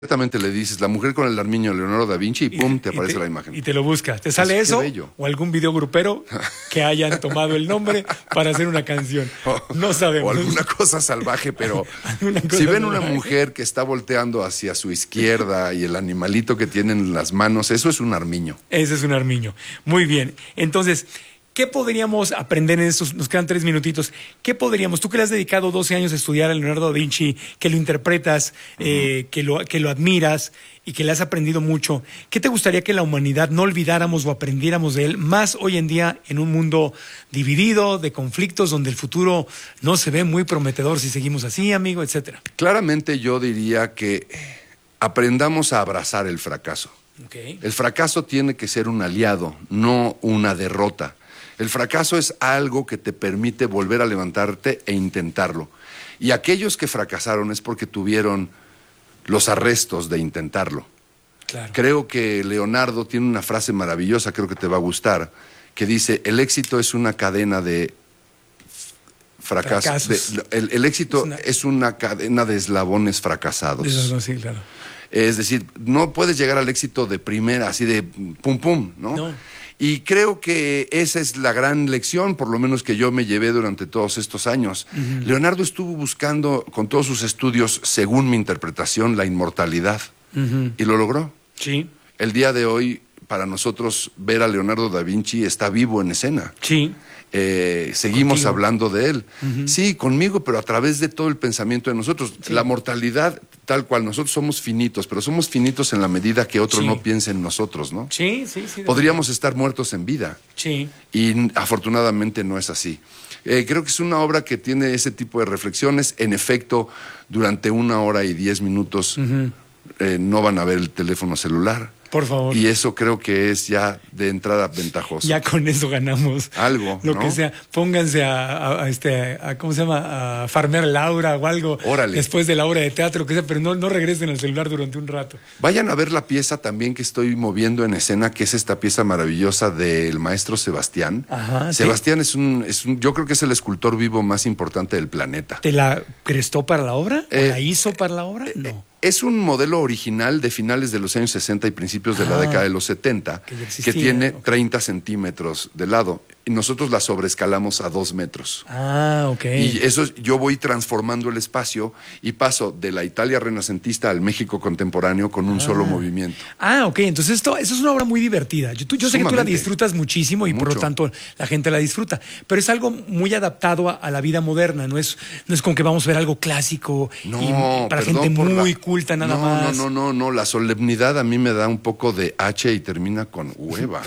Exactamente, le dices, la mujer con el armiño, Leonardo da Vinci, y pum, te aparece la imagen. Y te lo busca. ¿Te sale eso? O algún video grupero que hayan tomado el nombre para hacer una canción. No sabemos. O alguna cosa salvaje, pero si ven una mujer que está volteando hacia su izquierda y el animalito que tiene en las manos, eso es un armiño. Ese es un armiño. Muy bien. Entonces, ¿qué podríamos aprender en estos? Nos quedan 3 minutitos. ¿Qué podríamos? Tú que le has dedicado 12 años a estudiar a Leonardo da Vinci, que lo interpretas, que lo admiras y que le has aprendido mucho, ¿qué te gustaría que la humanidad no olvidáramos o aprendiéramos de él más hoy en día en un mundo dividido, de conflictos, donde el futuro no se ve muy prometedor si seguimos así, amigo, etcétera? Claramente yo diría que aprendamos a abrazar el fracaso. Okay. El fracaso tiene que ser un aliado, no una derrota. El fracaso es algo que te permite volver a levantarte e intentarlo. Y aquellos que fracasaron es porque tuvieron los arrestos de intentarlo. Claro. Creo que Leonardo tiene una frase maravillosa, creo que te va a gustar, que dice, el éxito es una cadena de fracasos. El éxito es una cadena de eslabones fracasados. Sí, claro. Es decir, no puedes llegar al éxito de primera, así de pum pum, ¿no? No. Y creo que esa es la gran lección, por lo menos que yo me llevé durante todos estos años. Leonardo estuvo buscando, con todos sus estudios, según mi interpretación, la inmortalidad. Y lo logró. Sí. El día de hoy, para nosotros, ver a Leonardo da Vinci está vivo en escena. Sí. Seguimos Contigo. Hablando de él. Sí, conmigo, pero a través de todo el pensamiento de nosotros. Sí. La mortalidad, tal cual, nosotros somos finitos, pero somos finitos en la medida que otro no piense en nosotros, ¿no? Sí. Podríamos estar muertos en vida. Sí. Y afortunadamente no es así. Creo que es una obra que tiene ese tipo de reflexiones. En efecto, durante 1 hora y 10 minutos no van a ver el teléfono celular. Por favor. Y eso creo que es ya de entrada ventajoso. Ya con eso ganamos. Algo, Lo ¿no? que sea. Pónganse a ¿cómo se llama? A farmear Laura o algo. Órale. Después de la obra de teatro, que sea, pero no regresen al celular durante un rato. Vayan a ver la pieza también que estoy moviendo en escena, que es esta pieza maravillosa del maestro Sebastián. Ajá. Sebastián es un, yo creo que es el escultor vivo más importante del planeta. ¿Te la prestó para la obra? ¿O la hizo para la obra? No. Es un modelo original de finales de los años 60 y principios de la década de los 70, que tiene 30 centímetros de lado. Y nosotros la sobreescalamos a 2 metros. Ah, ok. Y eso, yo voy transformando el espacio y paso de la Italia renacentista al México contemporáneo con un solo movimiento. Ah, ok. Entonces eso es una obra muy divertida. Yo sé que tú la disfrutas muchísimo y por lo tanto la gente la disfruta. Pero es algo muy adaptado a la vida moderna. No es como que vamos a ver algo clásico y para gente muy culta nada más. No. La solemnidad a mí me da un poco de H y termina con hueva.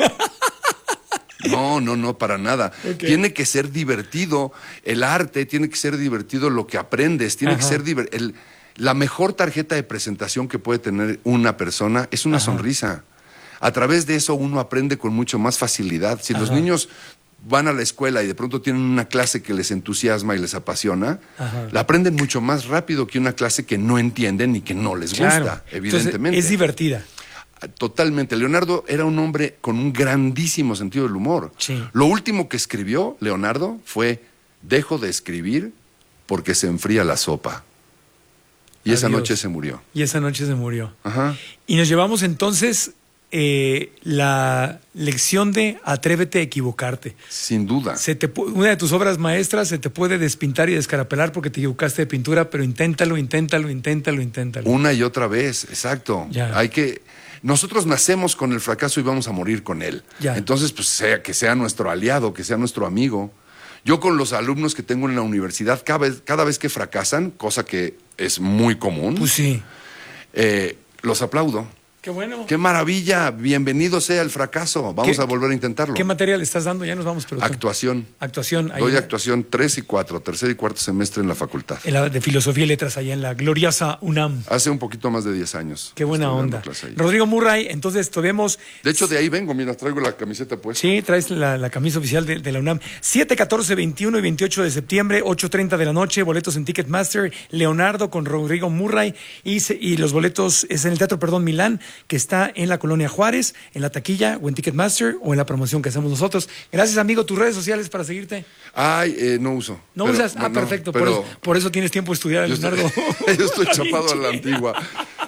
No, para nada. Okay. Tiene que ser divertido el arte, tiene que ser divertido lo que aprendes, tiene que ser divertido. La mejor tarjeta de presentación que puede tener una persona es una sonrisa. A través de eso uno aprende con mucho más facilidad. Si los niños van a la escuela y de pronto tienen una clase que les entusiasma y les apasiona, la aprenden mucho más rápido que una clase que no entienden y que no les gusta, evidentemente. Entonces, es divertida. Totalmente. Leonardo era un hombre con un grandísimo sentido del humor. Sí. Lo último que escribió Leonardo fue: dejo de escribir porque se enfría la sopa. Y esa noche se murió. Ajá. Y nos llevamos entonces la lección de atrévete a equivocarte. Sin duda. Una de tus obras maestras se te puede despintar y descarapelar porque te equivocaste de pintura, pero inténtalo. Una y otra vez, exacto. Ya. Nosotros nacemos con el fracaso y vamos a morir con él. Ya. Entonces, pues que sea nuestro aliado, que sea nuestro amigo. Yo con los alumnos que tengo en la universidad, cada vez que fracasan, cosa que es muy común, pues sí, los aplaudo. Qué bueno. ¡Qué maravilla! Bienvenido sea el fracaso. Vamos a volver a intentarlo. ¿Qué materia le estás dando? Ya nos vamos. Pero actuación. Doy actuación 3 y 4, tercer y cuarto semestre en la facultad. De Filosofía y Letras, allá en la gloriosa UNAM. Hace un poquito más de 10 años. Qué buena onda. Rodrigo Murray, entonces tuvimos... De hecho, de ahí vengo, mira, traigo la camiseta puesta. Sí, traes la camisa oficial de la UNAM. 7, 14, 21 y 28 de septiembre, 8:30 de la noche, boletos en Ticketmaster, Leonardo con Rodrigo Murray y los boletos es en el Teatro Milán, que está en la Colonia Juárez, en la taquilla o en Ticketmaster o en la promoción que hacemos nosotros. Gracias, amigo. ¿Tus redes sociales para seguirte? No uso. ¿No usas? Perfecto. Por eso tienes tiempo de estudiar, Leonardo. Yo estoy chapado a la antigua.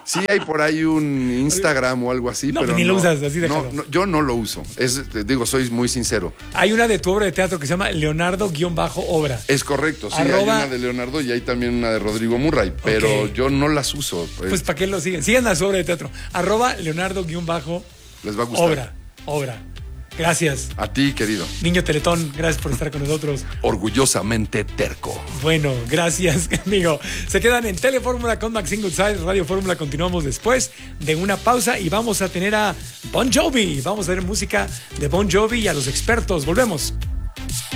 Sí hay por ahí un Instagram o algo así, No, pero ni lo usas, así déjalo. no, yo no lo uso. Digo, soy muy sincero. Hay una de tu obra de teatro que se llama Leonardo-obra. Es correcto, sí, Arroba- hay una de Leonardo y hay también una de Rodrigo Murray, pero Ok. yo no las uso. Pues ¿para qué lo siguen? Sigan a su obra de teatro. @Leonardo-obra. Les va a gustar. Obra. Gracias. A ti, querido. Niño Teletón, gracias por estar con nosotros. Orgullosamente terco. Bueno, gracias, amigo. Se quedan en Telefórmula con Maxine Goodside, Radio Fórmula. Continuamos después de una pausa y vamos a tener a Bon Jovi. Vamos a ver música de Bon Jovi y a los expertos. Volvemos.